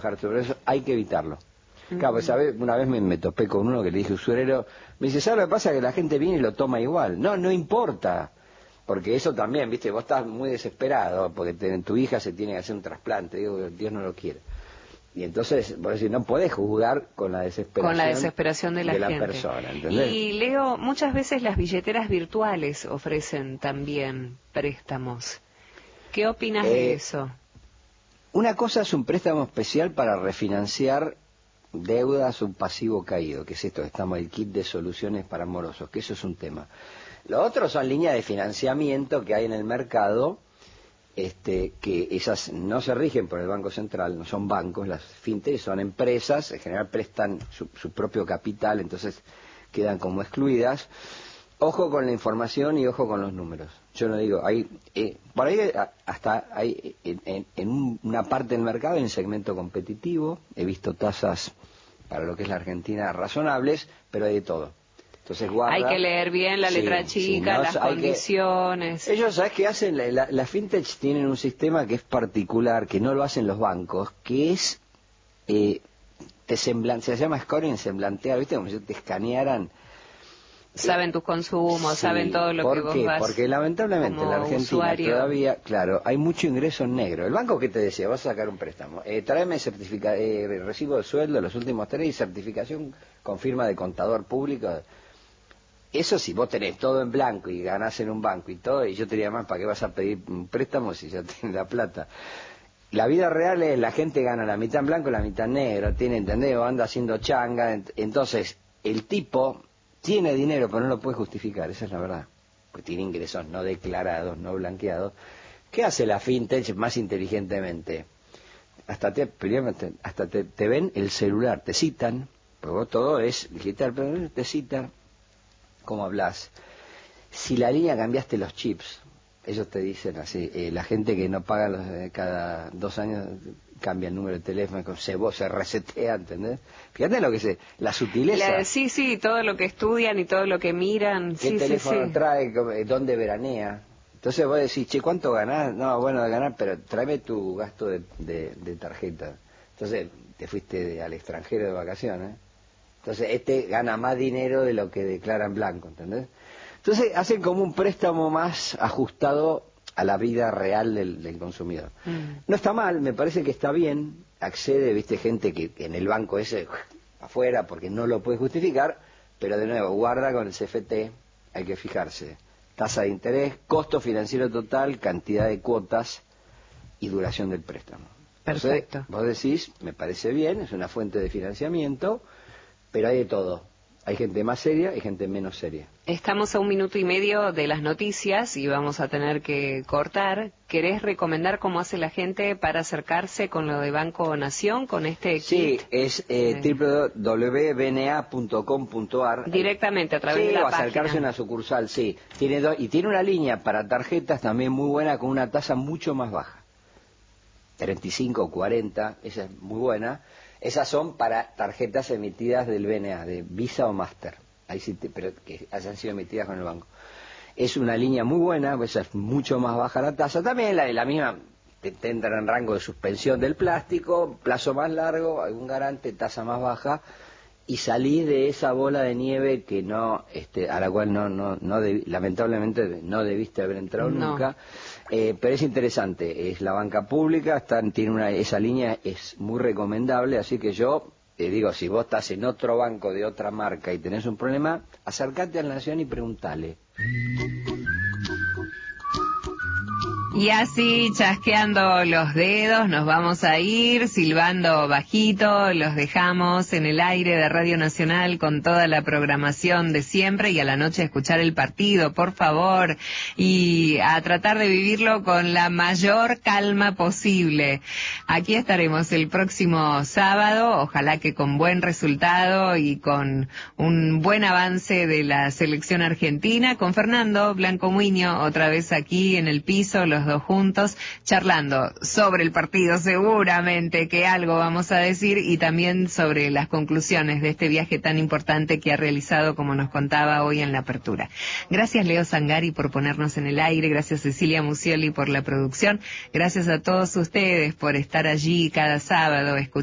trabajar sobre eso, hay que evitarlo. Claro, pues, ¿sabes? Una vez me topé con uno que le dije usurero, me dice, ¿sabes lo que pasa? Que la gente viene y lo toma igual. No importa, porque eso también, viste, vos estás muy desesperado, porque tu hija se tiene que hacer un trasplante, digo, Dios no lo quiere. Y entonces, vos decís, no podés jugar con la desesperación de la gente. Persona, ¿entendés? Y Leo, muchas veces las billeteras virtuales ofrecen también préstamos. ¿Qué opinas de eso? Una cosa es un préstamo especial para refinanciar deudas, un pasivo caído, que es esto, estamos el kit de soluciones para morosos, que eso es un tema. Lo otro son líneas de financiamiento que hay en el mercado, que esas no se rigen por el Banco Central, no son bancos, las fintech son empresas, en general prestan su propio capital, entonces quedan como excluidas. Ojo con la información y ojo con los números. Yo no digo, por ahí hasta hay en una parte del mercado, en el segmento competitivo, he visto tasas para lo que es la Argentina razonables, pero hay de todo. Entonces guarda. Hay que leer bien la letra chica, las condiciones. Ellos, ¿sabes qué hacen? Las fintech tienen un sistema que es particular, que no lo hacen los bancos, que es, se llama scoring, semblantear, ¿viste? Como si te escanearan. Saben tus consumos, saben todo lo que vos vas. Porque lamentablemente en la Argentina usuario. Todavía, claro, hay mucho ingreso en negro. El banco que te decía, vas a sacar un préstamo, tráeme recibo de sueldo los últimos 3 y certificación con firma de contador público. Eso si vos tenés todo en blanco y ganás en un banco y todo, y yo te diría más, ¿para qué vas a pedir un préstamo si ya tienes la plata? La vida real es, la gente gana la mitad en blanco y la mitad en negro, ¿entendés? O anda haciendo changa, entonces el tipo tiene dinero pero no lo puede justificar, esa es la verdad, pues tiene ingresos no declarados, no blanqueados. ¿Qué hace la fintech más inteligentemente? Hasta te ven el celular, te citan, porque vos todo es digital, pero te citan cómo hablas. Si la línea cambiaste los chips, ellos te dicen así, la gente que no paga cada 2 años cambia el número de teléfono, se resetea, ¿entendés? Fíjate lo que la sutileza. Sí, todo lo que estudian y todo lo que miran. ¿Qué teléfono trae? ¿Dónde veranea? Entonces vos decís, che, ¿cuánto ganás? No, bueno, de ganar, pero tráeme tu gasto de tarjeta. Entonces te fuiste al extranjero de vacaciones. Entonces gana más dinero de lo que declara en blanco, ¿entendés? Entonces hacen como un préstamo más ajustado a la vida real del consumidor. No está mal, me parece que está bien, accede, viste, gente que en el banco ese afuera porque no lo puede justificar, pero de nuevo, guarda con el CFT, hay que fijarse. Tasa de interés, costo financiero total, cantidad de cuotas y duración del préstamo. Perfecto. Entonces, vos decís, me parece bien, es una fuente de financiamiento, pero hay de todo. Hay gente más seria y gente menos seria. Estamos a 1 minuto y medio de las noticias y vamos a tener que cortar. ¿Querés recomendar cómo hace la gente para acercarse con lo de Banco Nación, con este kit? Sí, es www.bna.com.ar. Directamente a través de la página. Sí, o acercarse a una sucursal, sí. Tiene una línea para tarjetas también muy buena con una tasa mucho más baja. 35 o 40, esa es muy buena. Esas son para tarjetas emitidas del BNA, de Visa o Master, ahí sí pero que hayan sido emitidas con el banco. Es una línea muy buena, pues es mucho más baja la tasa. También la misma tendrá en rango de suspensión del plástico, plazo más largo, algún garante, tasa más baja, y salís de esa bola de nieve que a la cual lamentablemente no debiste haber entrado nunca. Pero es interesante, es la banca pública, esa línea es muy recomendable, así que yo te digo, si vos estás en otro banco de otra marca y tenés un problema, acércate a la Nación y preguntale. Y así, chasqueando los dedos, nos vamos a ir, silbando bajito, los dejamos en el aire de Radio Nacional con toda la programación de siempre y a la noche escuchar el partido, por favor, y a tratar de vivirlo con la mayor calma posible. Aquí estaremos el próximo sábado, ojalá que con buen resultado y con un buen avance de la selección argentina, con Fernando Blanco Muiño, otra vez aquí en el piso, los dos juntos, charlando sobre el partido, seguramente que algo vamos a decir, y también sobre las conclusiones de este viaje tan importante que ha realizado, como nos contaba hoy en la apertura. Gracias Leo Zangari por ponernos en el aire, gracias Cecilia Musioli por la producción, gracias a todos ustedes por estar allí cada sábado,